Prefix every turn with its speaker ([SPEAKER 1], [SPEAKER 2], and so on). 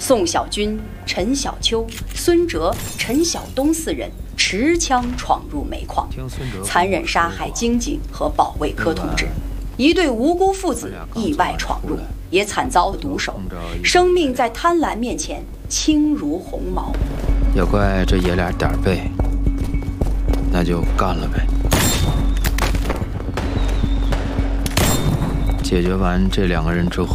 [SPEAKER 1] 宋小军、陈小秋、孙哲、陈晓东4人持枪闯入煤矿，残忍杀害经警和保卫科同志。一对无辜父子意外闯入，也惨遭毒手，生命在贪婪面前轻如鸿毛。
[SPEAKER 2] 要怪这爷俩点儿背，那就干了呗。解决完这2个人之后。